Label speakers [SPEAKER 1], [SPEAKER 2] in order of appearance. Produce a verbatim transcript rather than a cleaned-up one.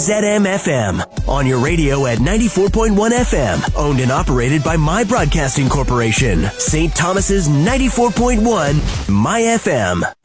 [SPEAKER 1] Z M F M. On your radio at ninety-four point one F M. Owned and operated by My Broadcasting Corporation. Saint Thomas's ninety-four point one My F M.